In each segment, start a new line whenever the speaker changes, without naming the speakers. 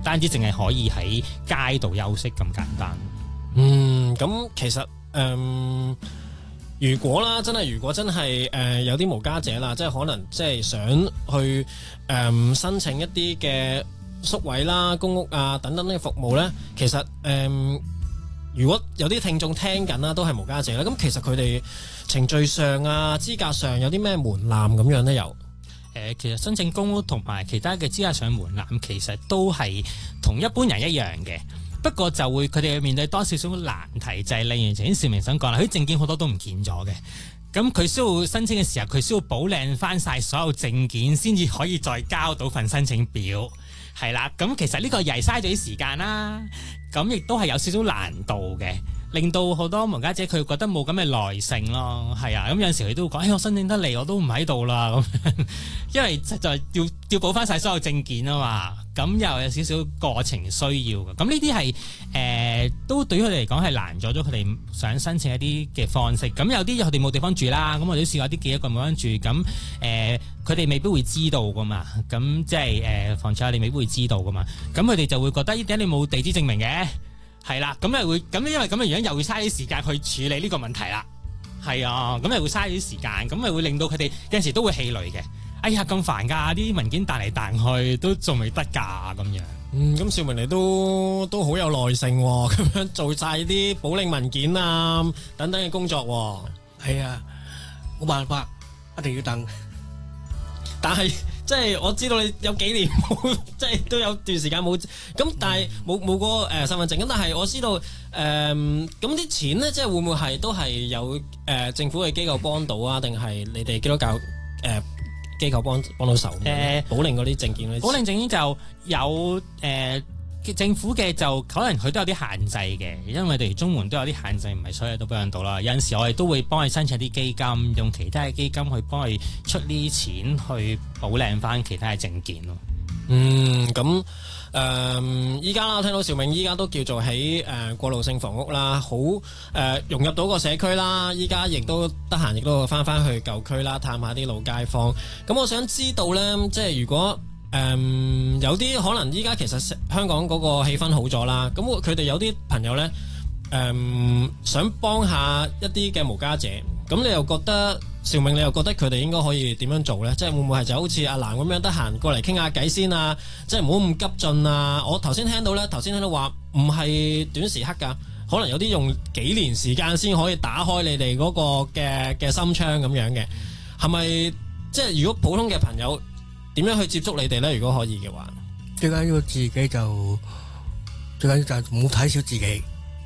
單止淨係可以喺街度休息咁簡單。
咁其實如果真係有啲無家者啦，即係可能即係想去申請一啲嘅宿位啦、公屋啊等等呢個服務呢，其實如果有啲聽眾聽緊啦，都係無家者啦，咁其實佢哋程序上啊、資格上有啲咩門檻咁樣呢？又
其實申請公屋同埋其他嘅資格上門檻，其實都係同一般人一樣嘅。不過就會佢哋面對多少少難題，就係例如頭先兆明想講啦，佢啲證件好多都唔見咗嘅。咁佢需要申請嘅時候，佢需要補領翻晒所有證件，先至可以再交到份申請表。係啦，咁其實呢個又係嘥咗啲時間啦。咁亦都係有少少難度嘅，令到好多無家者佢覺得冇咁嘅耐性咯。係啊，咁有陣時佢都會講，我申請得嚟，我都唔喺度啦。咁因為實在要補翻晒所有證件啊嘛。咁又有少少過程需要嘅，咁呢啲係都對於佢哋嚟講係難咗佢哋想申請一啲嘅方式。咁有啲佢哋冇地方住啦，咁我哋都試過啲幾個冇地方住，咁佢哋未必會知道噶嘛。咁即係房署你未必會知道噶嘛。咁佢哋就會覺得點解你冇地址證明嘅？係啦，咁又會咁因為咁嘅原因又會嘥啲時間去處理呢個問題啦。係啊，咁又會嘥啲時間，咁咪會令到佢哋有陣時都會氣餒嘅。哎呀，咁煩㗎！啲文件彈嚟彈去都仲未得㗎咁樣。
咁兆明你都好有耐性喎，咁樣做晒啲補領文件啊等等嘅工作喎。
係啊，冇辦法，一定要等。
但係即係我知道你有幾年冇，即係都有段時間冇。咁但係冇嗰個身份證。咁但係我知道咁啲錢咧，即係會唔會係都係有政府嘅機構幫到啊？定係你哋基督教機構幫到手？補領嗰啲證件，
補領證件就有政府嘅就可能佢都有啲限制嘅，因為例如綜援都有啲限制，唔係所有都幫到啦。有陣時我哋都會幫佢申請啲基金，用其他嘅基金去幫佢出呢啲錢去補領翻其他嘅證件咯。
咁依家啦，聽到兆明依家都叫做喺過渡性房屋啦，好融入到個社區啦。依家亦都得閒，亦都翻去舊區啦，探下啲老街坊。咁我想知道呢，即係如果有啲可能依家其實香港嗰個氣氛好咗啦，咁佢哋有啲朋友呢，想幫下一啲嘅無家者，咁你又覺得兆明，你又覺得佢哋應該可以點樣做呢？即係會唔會係就好似阿蘭咁樣得閒過嚟傾下偈先啊？即係唔好咁急進啊！我頭先聽到話唔係短時刻㗎，可能有啲用幾年時間先可以打開你哋嗰個嘅心窗咁樣嘅，係咪？即係如果普通嘅朋友點樣去接觸你哋呢？如果可以嘅話，
最緊要自己最緊要就唔好睇小自己。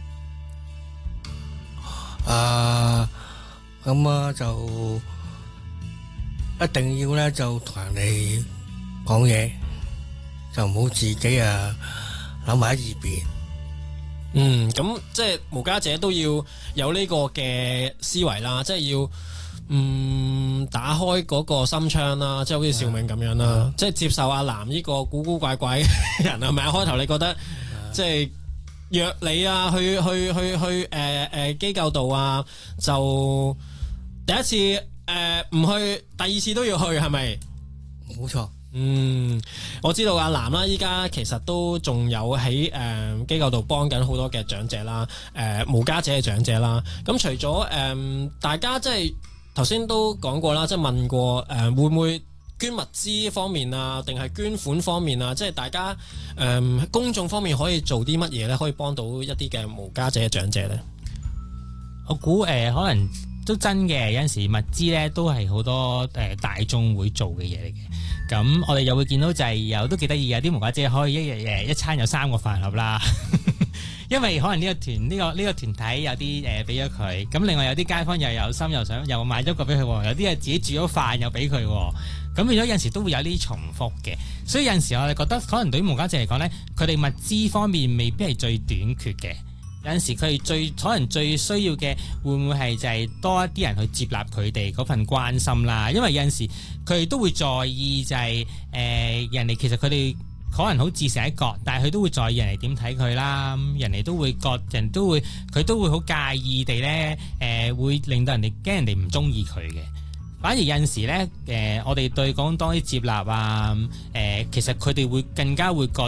咁就一定要咧就同人哋講嘢，就唔好自己諗埋喺二邊。
咁即係無家者都要有呢個嘅思維啦，即係要打開嗰個心窗啦，即係好似兆明咁樣啦，即係接受阿南呢個古古怪怪嘅人係咪？開頭你覺得即係約你啊，去機構度啊，就第一次唔去，第二次都要去，係咪？
冇錯。
我知道阿南啦，依家其實都仲有喺機構度幫緊好多嘅長者啦，無家者嘅長者啦。咁除咗大家即係頭先都講過啦，即係問過會唔會捐物資方面啊，定係捐款方面啊？即係大家公眾方面可以做啲乜嘢咧？可以幫到一啲嘅無家者嘅長者咧？
我估可能都真嘅，有陣時物資咧都係好多大眾會做嘅嘢嚟嘅。咁我哋又會見到就係有都幾得意嘅，啲無家者可以一日一餐有3個飯盒啦。因為可能呢個團體有啲俾咗佢，咁另外有啲街坊又有心又想又買咗個俾佢，有啲係自己煮咗飯又俾佢，咁變咗有陣時都會有啲重複嘅。所以有陣時我哋覺得可能對於無家者嚟講咧，佢哋物資方面未必係最短缺嘅。有陣時佢哋可能最需要嘅會唔會係就係多一啲人去接納佢哋嗰份關心啦？因為有陣時佢哋都會在意就係人哋其實佢哋可能好自成一角，但係佢都會在意人哋點睇佢啦。人哋都會佢都會好介意地咧會令到人哋驚人哋唔中意佢嘅。反而有陣時咧我哋對講多啲接納啊其實佢哋會更加會覺